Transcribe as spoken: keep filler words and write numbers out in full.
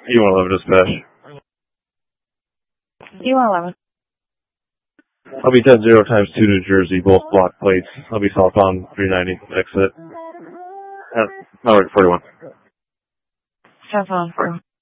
E one eleven dispatch. E one eleven. I'll be ten zero times two New Jersey, both block plates. I'll be southbound three ninety, exit. Uh, Network forty-one. Southbound forty-one.